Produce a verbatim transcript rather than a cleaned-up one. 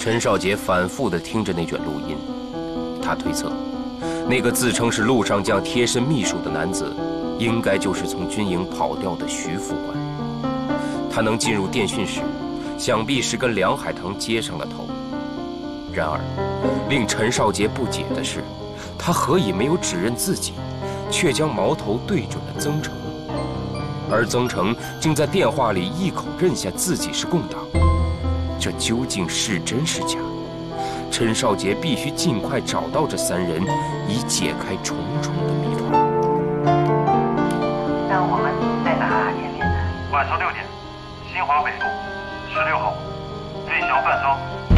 陈少杰反复地听着那卷录音，他推测，那个自称是陆上将贴身秘书的男子，应该就是从军营跑掉的徐副官。他能进入电讯室，想必是跟梁海棠接上了头。然而，令陈少杰不解的是，他何以没有指认自己，却将矛头对准了曾成，而曾成竟在电话里一口认下自己是共党。这究竟是真是假？陈少杰必须尽快找到这三人，以解开重重的谜团。 让我们在哪见面呢？ 晚上六点，新华北路十六号，瑞祥饭庄。